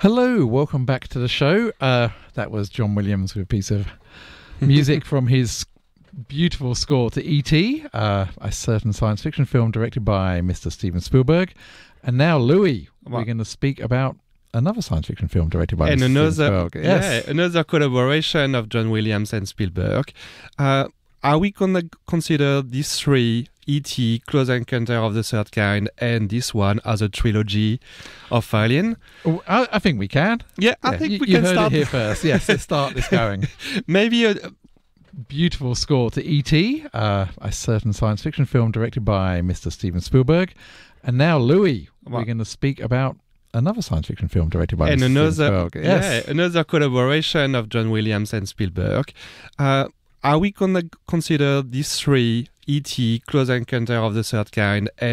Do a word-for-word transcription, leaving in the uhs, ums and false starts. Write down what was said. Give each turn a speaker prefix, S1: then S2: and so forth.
S1: Hello, welcome back to the show. Uh, that was John Williams with a piece of music from his beautiful score to E T, uh, a certain science fiction film directed by Mister Steven Spielberg. And now, Louis,
S2: Well,
S1: we're going to speak about another science fiction film directed by
S2: and
S1: Mister
S2: another,
S1: Steven Spielberg. Yes.
S2: yeah, another collaboration of John Williams and Spielberg. Uh, are we going to consider these three, E T, Close Encounter of the Third Kind, and this one as a trilogy of Alien?
S1: Oh, I, I think we can.
S2: Yeah, I
S1: Yeah,
S2: think
S1: you,
S2: we
S1: you
S2: can
S1: heard
S2: start
S1: it here first. Yes, let's start this going.
S2: Maybe a,
S1: Beautiful score to E T, uh, a certain science fiction film directed by Mister Steven Spielberg. And now, Louis,
S2: Well,
S1: we're going to speak about another science fiction film directed by
S2: and
S1: Mister
S2: another,
S1: Steven Spielberg. Yes.
S2: yeah, another collaboration of John Williams and Spielberg. Uh, are we going to consider these three, E T, Close Encounter of the Third Kind, and